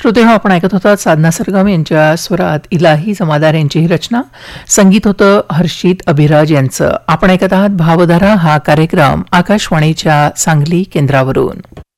श्रोते हो, आपण ऐकत होता साधना सरगम यांच्या स्वरात इलाही जमादार यांची ही रचना. संगीत होतं हर्षित अभिराज यांचं. आपण ऐकत आहात भावधारा हा कार्यक्रम आकाशवाणीच्या सांगली केंद्रावरून.